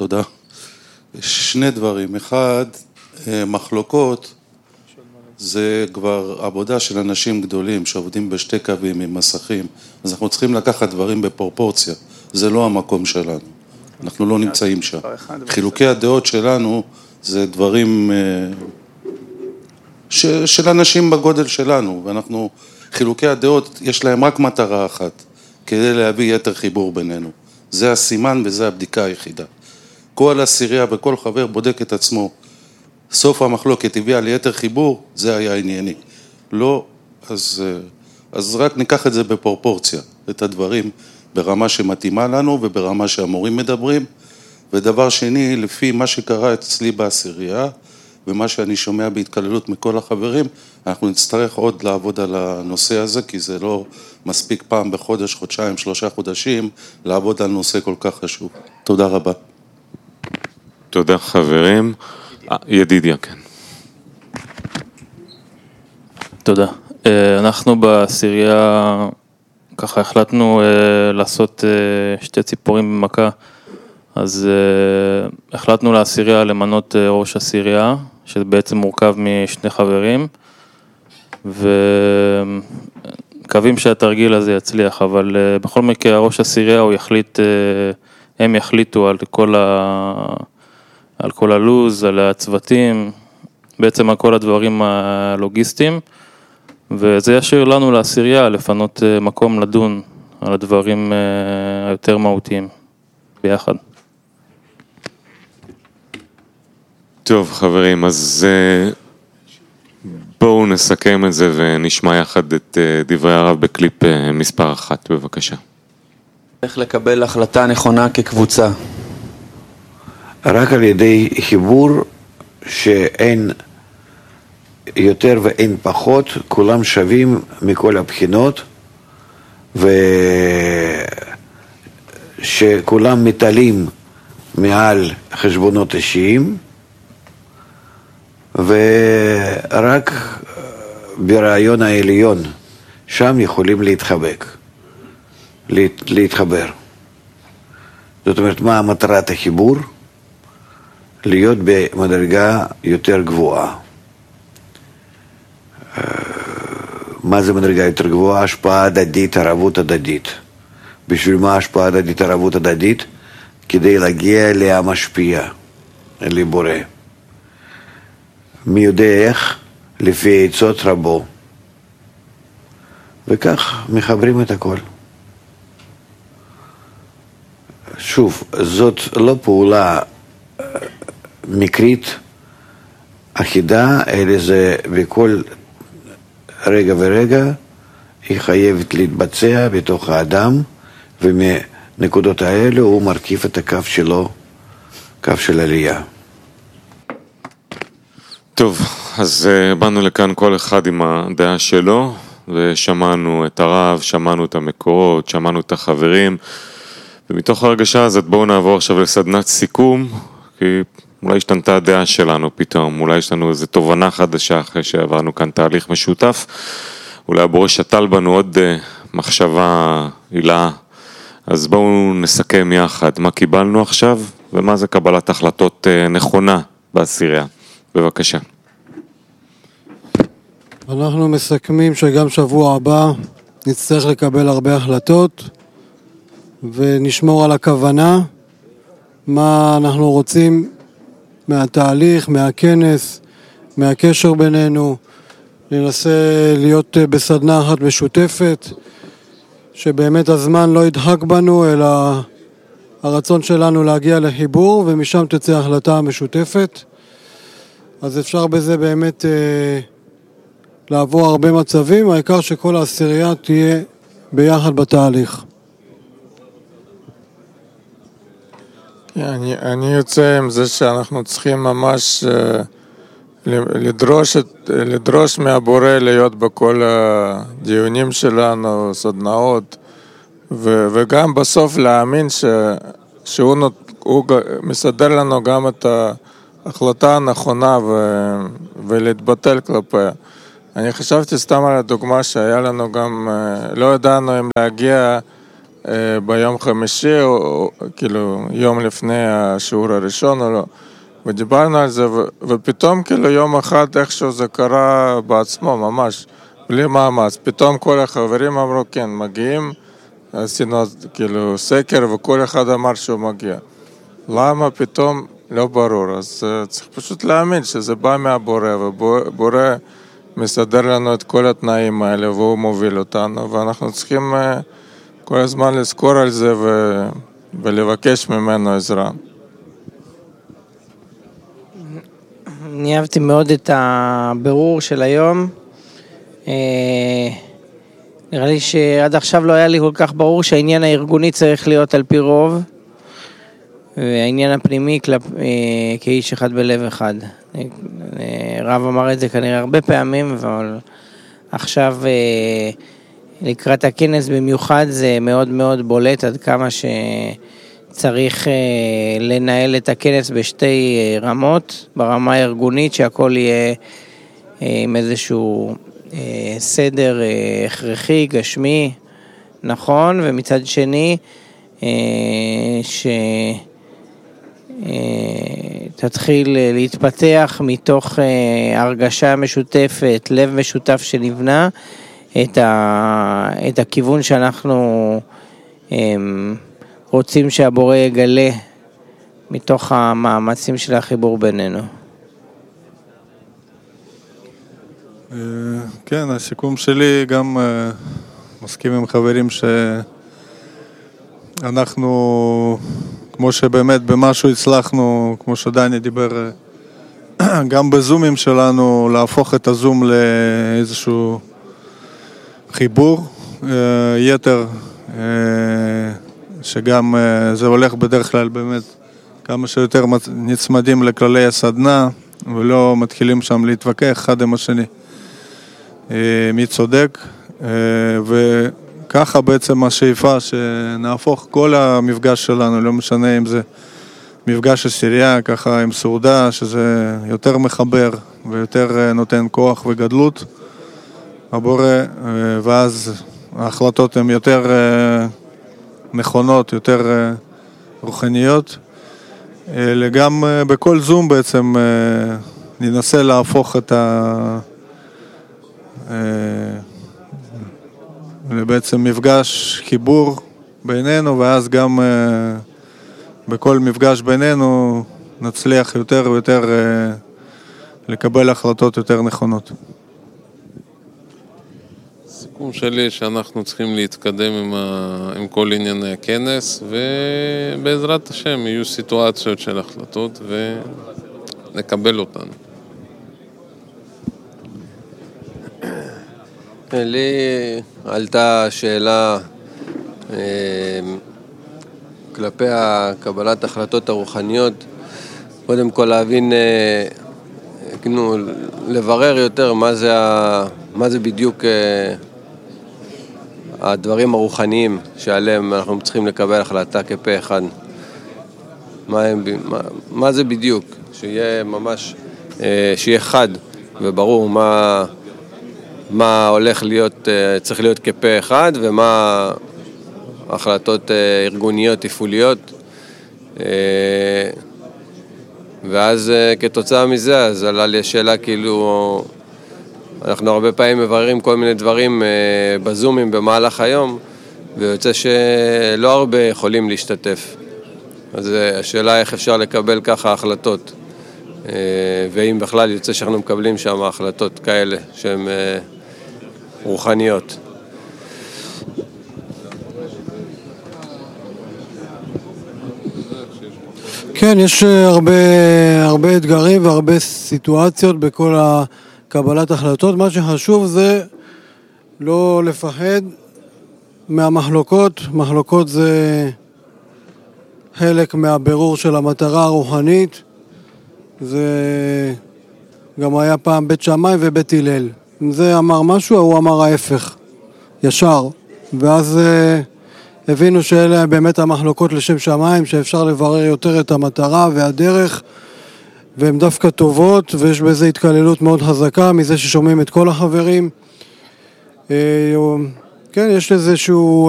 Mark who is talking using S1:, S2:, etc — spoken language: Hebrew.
S1: תודה. שני דברים. אחד, מחלוקות זה כבר עבודה של אנשים גדולים שעובדים בשתי קווים עם מסכים, אז אנחנו צריכים לקחת דברים בפרופורציה, זה לא המקום שלנו, אנחנו לא נמצאים שם. חילוקי הדעות שלנו זה דברים של אנשים בגודל שלנו, ואנחנו, חילוקי הדעות יש להם רק מטרה אחת, כדי להביא יתר חיבור בינינו. זה הסימן וזה הבדיקה היחידה. כל עשירייה וכל חבר בודק את עצמו. סוף המחלוקת הביאה ליתר חיבור, זה היה ענייני. לא, אז רק ניקח את זה בפרופורציה, את הדברים ברמה שמתאימה לנו וברמה שהמורים מדברים. ודבר שני, לפי מה שקרה אצלי בעשירייה, ומה שאני שומע בהתקללות מכל החברים, אנחנו נצטרך עוד לעבוד על הנושא הזה, כי זה לא מספיק פעם בחודש, חודשיים, 3 חודשים, לעבוד על נושא כל כך חשוב. תודה רבה.
S2: תודה חברים. ידידיה, כן.
S3: תודה. אנחנו בעשירייה, ככה החלטנו לעשות 2 ציפורים במכה, אז החלטנו לעשירייה למנות ראש עשירייה, שזה בעצם מורכב מ2 חברים, ומקווים שהתרגיל הזה יצליח, אבל בכל מקרה ראש עשירייה הוא יחליט, הם יחליטו על כל הלוז, על הצוותים, בעצם על כל הדברים הלוגיסטיים, וזה ישאיר לנו לעשירייה לפנות מקום לדון על הדברים היותר מהותיים ביחד.
S2: טוב חברים, אז בואו נסכם את זה ונשמע יחד את דברי הרב בקליפ מספר 1, בבקשה.
S4: איך לקבל החלטה נכונה כקבוצה?
S5: רק על ידי חיבור שאין יותר ואין פחות, כולם שווים מכל הבחינות, ושכולם מתעלים מעל חשבונות אישיים, ורק ברעיון העליון שם יכולים להתחבר. זאת אומרת, מה מטרת החיבור? להיות במדרגה יותר גבוהה. מה זה מדרגה יותר גבוהה? השפעה הדדית, ערבות הדדית. בשביל מה השפעה הדדית, ערבות הדדית? כדי להגיע להמשפיע, לבורא. מי יודע איך? לפי עצות רבו. וכך מחברים את הכל. שוב, זאת לא פעולה מקרית אחידה, אלא זה בכל רגע ורגע היא חייבת להתבצע בתוך האדם, ומנקודות האלו הוא מרכיב את הקו שלו, קו של עלייה.
S2: טוב, אז באנו לכאן כל אחד עם הדעה שלו, ושמענו את הרב, שמענו את המקורות, שמענו את החברים, ומתוך הרגשה הזאת בואו נעבור עכשיו לסדנת סיכום, כי אולי השתנתה הדעה שלנו פתאום, אולי יש לנו איזו תובנה חדשה אחרי שעברנו כאן תהליך משותף, אולי הבורא שתל בנו עוד מחשבה הילה, אז בואו נסכם יחד מה קיבלנו עכשיו, ומה זה קבלת החלטות נכונה בעשירייה. בבקשה.
S6: אנחנו מסכמים שגם שבוע הבא נצטרך לקבל הרבה החלטות, ונשמור על הכוונה, מה אנחנו רוצים מהתהליך, מהכנס, מהקשר בינינו, ננסה להיות בסדנה אחת משותפת, שבאמת הזמן לא ידחק בנו, אלא הרצון שלנו להגיע לחיבור, ומשם תצא החלטה משותפת. אז אפשר בזה באמת לעבור הרבה מצבים, העיקר שכל העשירייה תהיה ביחד בתהליך.
S7: אני יוצא עם זה שאנחנו צריכים ממש לדרוש מהבורא להיות בכל הדיונים שלנו, סדנאות, וגם בסוף להאמין שהוא מסדר לנו גם את ההחלטה הנכונה ולהתבטל כלפיה. אני חשבתי סתם על הדוגמה שהיה לנו גם, לא ידענו אם להגיע ביום חמישי, או כאילו יום לפני השיעור הראשון או לא, ודיברנו על זה, ופתאום כאילו יום אחד איכשהו זה קרה בעצמו ממש, בלי מאמץ. פתאום כל החברים אמרו כן, מגיעים, עשינו כאילו סקר וכל אחד אמר שהוא מגיע. למה פתאום? לא ברור. אז צריך פשוט להאמין שזה בא מהבורא, ובורא מסדר לנו את כל התנאים האלה והוא מוביל אותנו, ואנחנו צריכים כל הזמן לזכור על זה ולבקש ממנו עזרה.
S8: אני אהבתי מאוד את הבירור של היום. נראה לי שעד עכשיו לא היה לי כל כך ברור שהעניין הארגוני צריך להיות על פי רוב, והעניין הפנימי כאיש אחד בלב אחד. רב אמר את זה כנראה הרבה פעמים, אבל עכשיו לקראת הכנס במיוחד זה מאוד מאוד בולט עד כמה שצריך לנהל את הכנס בשתי רמות, ברמה הארגונית שהכל יהיה עם איזשהו סדר הכרחי, גשמי, נכון, ומצד שני תתחיל להתפתח מתוך הרגשה משותפת, לב משותף שנבנה, את הכיוון שאנחנו רוצים שהבורא יגלה מתוך המאמצים של החיבור בינינו.
S9: כן, הסיכום שלי גם מסכים עם חברים שאנחנו, כמו שבאמת במשהו הצלחנו, כמו שדני דיבר, גם בזומים שלנו, להפוך את הזום לאיזשהו חיבור יתר, שגם זה הולך בדרך כלל באמת כמה שיותר נצמדים לכללי הסדנה, ולא מתחילים שם להתווכח אחד עם השני. מי צודק, וככה בעצם השאיפה שנהפוך כל המפגש שלנו, לא משנה אם זה מפגש עשירייה, ככה עם סעודה, שזה יותר מחבר ויותר נותן כוח וגדלות הבורא, ואז ההחלטות הן יותר נכונות, יותר רוחניות. גם בכל זום בעצם ננסה להפוך את בעצם מפגש חיבור בינינו, ואז גם בכל מפגש בינינו נצליח יותר ויותר לקבל החלטות יותר נכונות.
S10: הסיכום שלי שאנחנו צריכים להתקדם עם כל ענייני הכנס, ובעזרת השם יהיו סיטואציות של החלטות ונקבל אותן.
S11: לי עלתה שאלה כלפי קבלת החלטות הרוחניות, קודם כל להבין, לברר יותר מה זה בדיוק הדברים הרוחניים שעליהם אנחנו צריכים לקבל החלטה כפה אחד. מה זה בדיוק? שיהיה ממש, שיהיה חד וברור מה הולך להיות, צריך להיות כפה אחד, ומה החלטות ארגוניות, תפעוליות. ואז כתוצאה מזה, אז עלה לי השאלה כאילו, אנחנו הרבה פעמים מבררים כל מיני דברים בזומים במהלך היום, ויוצא שלא הרבה יכולים להשתתף. אז השאלה איך אפשר לקבל ככה החלטות, ואם בכלל יוצא שאנחנו מקבלים שם החלטות כאלה שהן רוחניות.
S6: כן, יש הרבה אתגרים והרבה סיטואציות בכל קבלת החלטות. מה שחשוב זה לא לפחד מהמחלוקות. מחלוקות זה חלק מהבירור של המטרה הרוחנית. זה גם היה פעם בית שמאי ובית הלל. אם זה אמר משהו, הוא אמר ההפך, ישר. ואז הבינו שאלה באמת המחלוקות לשם שמיים, שאפשר לברר יותר את המטרה והדרך, והן דווקא טובות, ויש בזה התקללות מאוד חזקה מזה ששומעים את כל החברים. כן, יש איזשהו